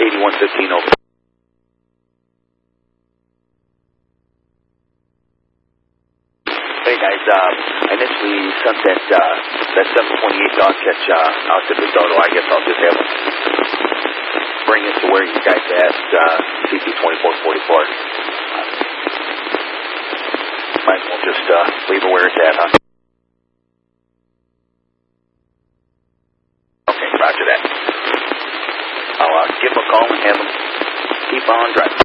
8115 over. Hey guys, I initially sent that 728 dog catch out to DeSoto. I guess I'll just have them bring it to where you guys asked CP 2444. Might as well just leave it where it's at, huh? Okay, roger that. I'll give them a call and have them keep on driving.